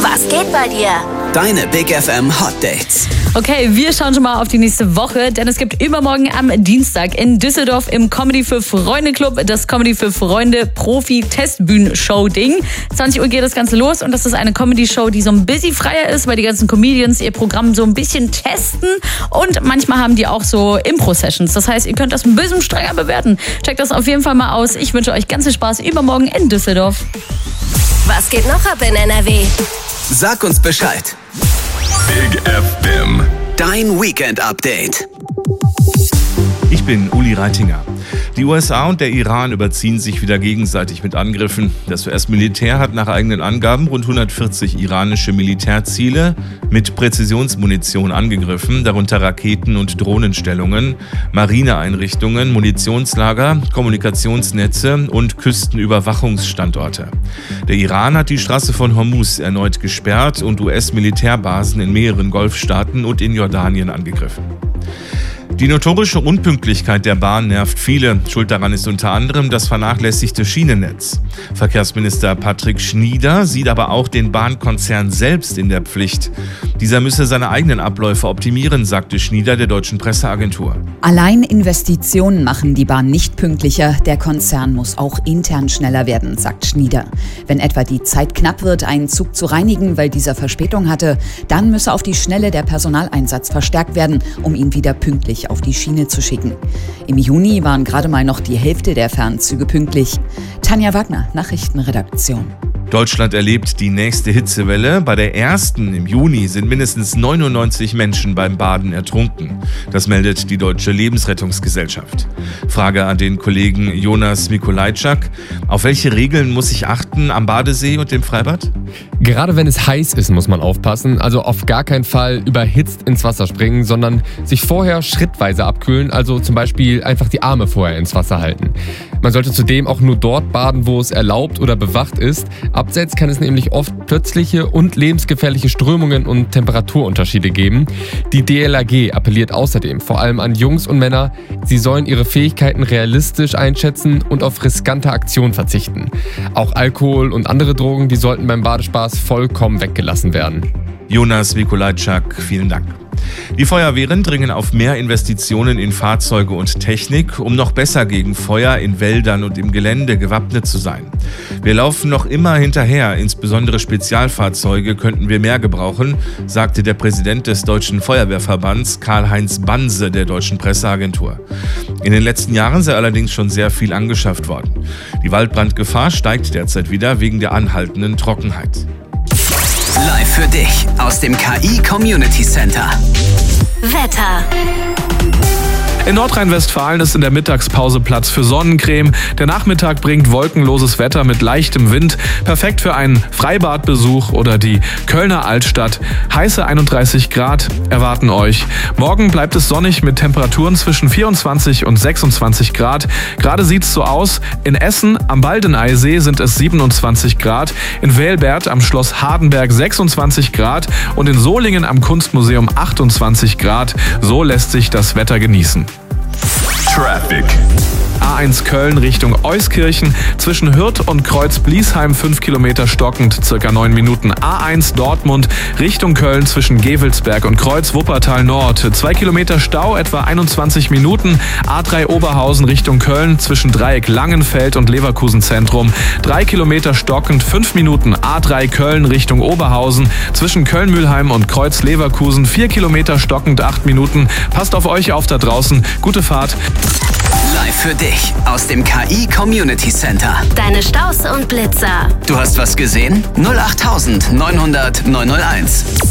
Was geht bei dir? Deine Big FM Hot Dates. Okay, wir schauen schon mal auf die nächste Woche, denn es gibt übermorgen am Dienstag in Düsseldorf im Comedy für Freunde Club das Comedy für Freunde Profi-Testbühnen-Show-Ding. 20 Uhr geht das Ganze los und das ist eine Comedy-Show, die so ein bisschen freier ist, weil die ganzen Comedians ihr Programm so ein bisschen testen und manchmal haben die auch so Impro-Sessions. Das heißt, ihr könnt das ein bisschen strenger bewerten. Checkt das auf jeden Fall mal aus. Ich wünsche euch ganz viel Spaß übermorgen in Düsseldorf. Was geht noch ab in NRW? Sag uns Bescheid. Big FM. Dein Weekend-Update. Ich bin Uli Reitinger. Die USA und der Iran überziehen sich wieder gegenseitig mit Angriffen. Das US-Militär hat nach eigenen Angaben rund 140 iranische Militärziele mit Präzisionsmunition angegriffen, darunter Raketen- und Drohnenstellungen, Marineeinrichtungen, Munitionslager, Kommunikationsnetze und Küstenüberwachungsstandorte. Der Iran hat die Straße von Hormuz erneut gesperrt und US-Militärbasen in mehreren Golfstaaten und in Jordanien angegriffen. Die notorische Unpünktlichkeit der Bahn nervt viele. Schuld daran ist unter anderem das vernachlässigte Schienennetz. Verkehrsminister Patrick Schnieder sieht aber auch den Bahnkonzern selbst in der Pflicht. Dieser müsse seine eigenen Abläufe optimieren, sagte Schnieder der deutschen Presseagentur. Allein Investitionen machen die Bahn nicht pünktlicher. Der Konzern muss auch intern schneller werden, sagt Schnieder. Wenn etwa die Zeit knapp wird, einen Zug zu reinigen, weil dieser Verspätung hatte, dann müsse auf die Schnelle der Personaleinsatz verstärkt werden, um ihn wieder pünktlich auf die Schiene zu schicken. Im Juni waren gerade mal noch die Hälfte der Fernzüge pünktlich. Tanja Wagner, Nachrichtenredaktion. Deutschland erlebt die nächste Hitzewelle. Bei der ersten im Juni sind mindestens 99 Menschen beim Baden ertrunken. Das meldet die Deutsche Lebensrettungsgesellschaft. Frage an den Kollegen Jonas Mikolajczak. Auf welche Regeln muss ich achten am Badesee und im Freibad? Gerade wenn es heiß ist, muss man aufpassen. Also auf gar keinen Fall überhitzt ins Wasser springen, sondern sich vorher schrittweise abkühlen. Also zum Beispiel einfach die Arme vorher ins Wasser halten. Man sollte zudem auch nur dort baden, wo es erlaubt oder bewacht ist. Abseits kann es nämlich oft plötzliche und lebensgefährliche Strömungen und Temperaturunterschiede geben. Die DLRG appelliert außerdem vor allem an Jungs und Männer, sie sollen ihre Fähigkeiten realistisch einschätzen und auf riskante Aktionen verzichten. Auch Alkohol und andere Drogen, die sollten beim Badespaß vollkommen weggelassen werden. Jonas Mikolajczak, vielen Dank. Die Feuerwehren dringen auf mehr Investitionen in Fahrzeuge und Technik, um noch besser gegen Feuer in Wäldern und im Gelände gewappnet zu sein. Wir laufen noch immer hinterher, insbesondere Spezialfahrzeuge könnten wir mehr gebrauchen, sagte der Präsident des Deutschen Feuerwehrverbands Karl-Heinz Banse der Deutschen Presseagentur. In den letzten Jahren sei allerdings schon sehr viel angeschafft worden. Die Waldbrandgefahr steigt derzeit wieder wegen der anhaltenden Trockenheit. Live für dich aus dem KI Community Center. Wetter. In Nordrhein-Westfalen ist in der Mittagspause Platz für Sonnencreme. Der Nachmittag bringt wolkenloses Wetter mit leichtem Wind. Perfekt für einen Freibadbesuch oder die Kölner Altstadt. Heiße 31 Grad erwarten euch. Morgen bleibt es sonnig mit Temperaturen zwischen 24 und 26 Grad. Gerade sieht es so aus. In Essen am Baldeneysee sind es 27 Grad. In Welbert am Schloss Hardenberg 26 Grad. Und in Solingen am Kunstmuseum 28 Grad. So lässt sich das Wetter genießen. Traffic. A1 Köln Richtung Euskirchen, zwischen Hürth und Kreuz-Bliesheim 5 Kilometer stockend, circa 9 Minuten. A1 Dortmund Richtung Köln zwischen Gevelsberg und Kreuz-Wuppertal Nord, 2 Kilometer Stau, etwa 21 Minuten. A3 Oberhausen Richtung Köln zwischen Dreieck Langenfeld und Leverkusen Zentrum, 3 Kilometer stockend, 5 Minuten. A3 Köln Richtung Oberhausen zwischen Köln-Mülheim und Kreuz-Leverkusen, 4 Kilometer stockend, 8 Minuten. Passt auf euch auf da draußen. Gute Fahrt. Live für dich aus dem KI Community Center. Deine Staus und Blitzer. Du hast was gesehen? 08900 901.